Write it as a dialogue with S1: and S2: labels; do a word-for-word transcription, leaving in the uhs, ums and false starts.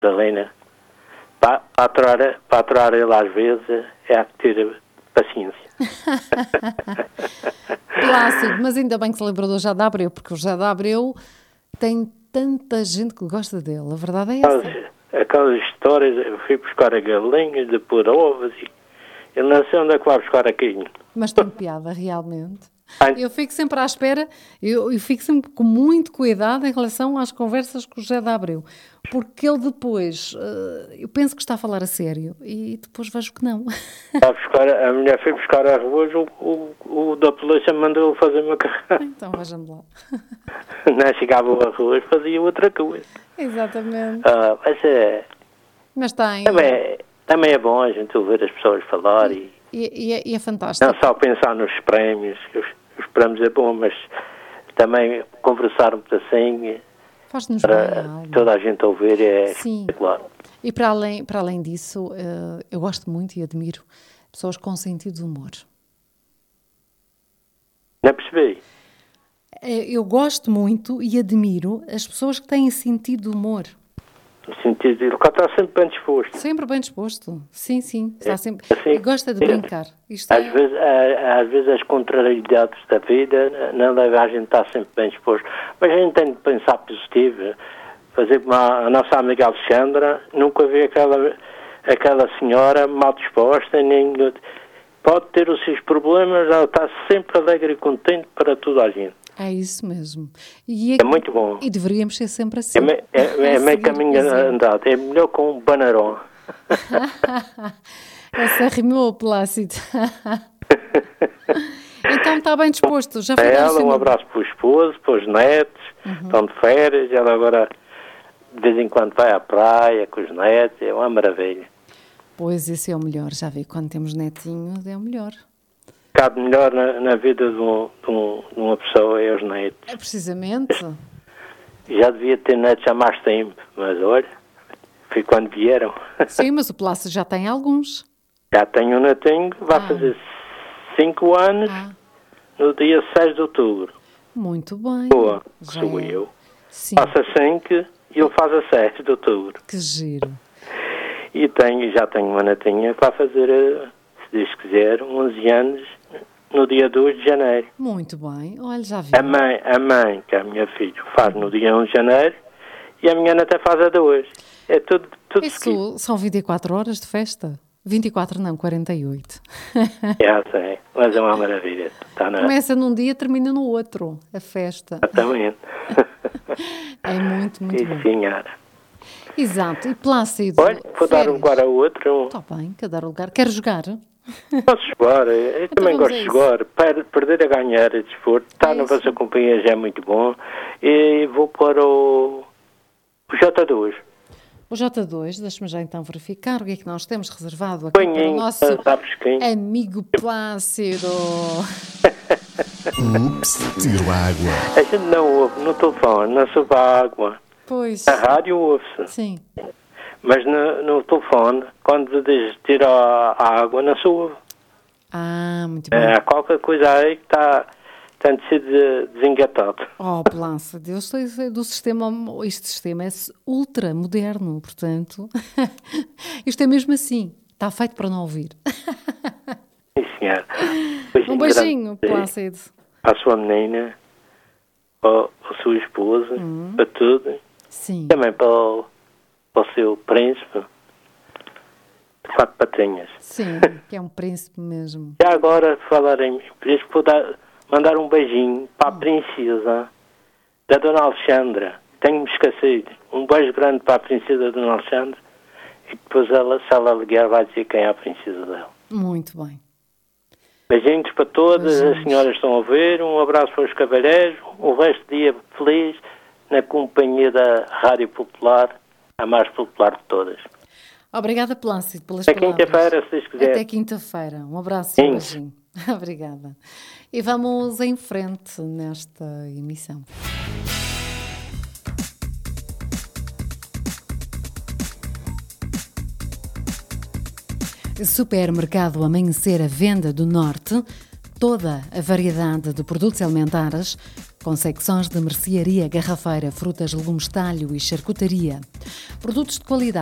S1: Helena, para, para, aturar, para aturar ele às vezes é ter paciência.
S2: Plácido, mas ainda bem que se lembrou do José de Abreu, porque o José de Abreu tem tanta gente que gosta dele, a verdade é essa.
S1: Aquelas, aquelas histórias, eu fui buscar a galinha de pôr ovos e ele não sei onde é que vai buscar aquilo.
S2: Mas tem piada, realmente. Eu fico sempre à espera, eu, eu fico sempre com muito cuidado em relação às conversas com o José de Abreu, porque ele depois, uh, eu penso que está a falar a sério e depois vejo que não.
S1: Vai buscar, a mulher foi buscar arroz, o, o, o da polícia mandou fazer uma carreira.
S2: Então vejam lá.
S1: Não chegava o arroz, fazia outra coisa.
S2: Exatamente.
S1: Ah, mas é...
S2: Mas tem...
S1: Também é, também é bom a gente ouvir as pessoas falar e...
S2: E, e, é, e é fantástico.
S1: Não só pensar nos prémios, os, os prémios é bom, mas também conversarmos assim
S2: faz-nos
S1: para
S2: bem,
S1: toda a gente ouvir é
S2: Sim.
S1: claro.
S2: E para além, para além disso, eu gosto muito e admiro pessoas com sentido de humor.
S1: Não percebi?
S2: Eu gosto muito e admiro as pessoas que têm sentido de humor.
S1: No sentido de ele está sempre bem disposto.
S2: Sempre bem disposto. Sim, sim. Está sempre...
S1: Assim,
S2: gosta de brincar. Isto
S1: às,
S2: é...
S1: vezes, às vezes as contrariedades da vida não leva a gente estar sempre bem disposto. Mas a gente tem de pensar positivo. Fazer como a, a nossa amiga Alexandra, nunca vi aquela, aquela senhora mal disposta, nem pode ter os seus problemas, ela está sempre alegre e contente para toda a gente.
S2: É isso mesmo. E é,
S1: é muito bom.
S2: E deveríamos ser sempre assim.
S1: É, me, é, é meio caminho andado. É melhor com um banarão.
S2: Essa rimou, Plácido. Então está bem disposto. Já foi
S1: a ela, um abraço para o esposo, para os netos, uhum. Estão de férias. Ela agora, de vez em quando, vai à praia com os netos. É uma maravilha.
S2: Pois, esse é o melhor. Já vi, quando temos netinhos, é o melhor.
S1: Cabe melhor na, na vida de, um, de, um, de uma pessoa é os netos.
S2: É precisamente.
S1: Já devia ter netos há mais tempo, mas olha, foi quando vieram.
S2: Sim, mas o Plácido já tem alguns.
S1: Já tenho um netinho, vai ah. fazer cinco anos ah. no dia seis de outubro.
S2: Muito bem.
S1: Boa,
S2: já
S1: sou
S2: é.
S1: eu.
S2: Sim.
S1: Faço a cinco e ele faz a sete de outubro.
S2: Que giro.
S1: E tenho, já tenho uma netinha que vai fazer, se Deus quiser, onze anos no dia dois de janeiro.
S2: Muito bem, olha, já vi.
S1: A mãe, a mãe, que é a minha filha, faz no dia onze de janeiro e a minha neta faz a dois. É tudo, tudo
S2: Isso seguido. São vinte e quatro horas de festa? vinte e quatro não, quarenta e oito.
S1: Já sei, mas é uma maravilha. Tá na...
S2: Começa num dia, termina no outro, a festa.
S1: Exatamente.
S2: É muito, muito bom.
S1: Sim, senhora.
S2: Exato, e Plácido.
S1: Olha, vou dar um lugar a outro.
S2: Está bem, quer dar um lugar. Quer jogar?
S1: Posso jogar, eu
S2: então
S1: também gosto de jogar. Per, perder a ganhar é desporto. Estar é na vossa companhia já é muito bom. E vou para o, o J dois.
S2: O J dois, deixa-me já então verificar o que é que nós temos reservado aqui Banhinho, para o nosso amigo Plácido.
S3: Ups, tiro água.
S1: A gente não ouve no telefone, não soube a água.
S2: Pois.
S1: A rádio ouve-se.
S2: Sim.
S1: Mas no, no telefone, quando diz tirar a água, não soube.
S2: Ah, muito bem.
S1: É, qualquer coisa aí que está tem de ser desengatado.
S2: Oh, Plácido, eu sei do sistema, este sistema é ultra moderno, portanto, isto é mesmo assim, está feito para não ouvir.
S1: Sim, senhor.
S2: Um beijinho, Plácido.
S1: Para a sua menina, para a sua esposa, hum. para tudo.
S2: Sim.
S1: Também para o, para o seu príncipe, de quatro patinhas.
S2: Sim, que é um príncipe mesmo.
S1: Já agora, falar em príncipe, vou dar... mandar um beijinho para a princesa da Dona Alexandra. Tenho-me esquecido. Um beijo grande para a princesa da Dona Alexandra e depois ela, se ela ligar, vai dizer quem é a princesa dela.
S2: Muito bem.
S1: Beijinhos para todas, beijinhos. As senhoras estão a ver, um abraço para os cavalheiros, o resto do dia feliz na companhia da Rádio Popular, a mais popular de todas.
S2: Obrigada, Plácido, pelas
S1: Até
S2: palavras.
S1: Até quinta-feira, se Deus quiser.
S2: Até quinta-feira. Um abraço e um beijinho. Obrigada. E vamos em frente nesta emissão. Supermercado Amanhecer à Venda do Norte. Toda a variedade de produtos alimentares, com secções de mercearia, garrafeira, frutas, legumes, talho e charcutaria. Produtos de qualidade.